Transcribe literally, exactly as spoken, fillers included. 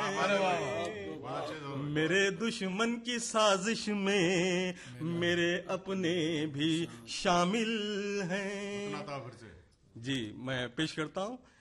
मेरे दुश्मन की साजिश में मेरे अपने भी शामिल हैं। जी मैं पेश करता हूँ